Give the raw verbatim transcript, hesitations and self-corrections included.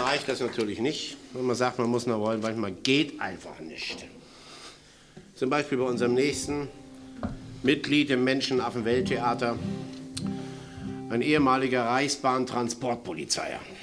reicht das natürlich nicht. Wenn man sagt, man muss noch wollen, manchmal geht einfach nicht. Zum Beispiel bei unserem nächsten Mitglied im Menschenaffen-Welttheater, ein ehemaliger Reichsbahn-Transportpolizeier.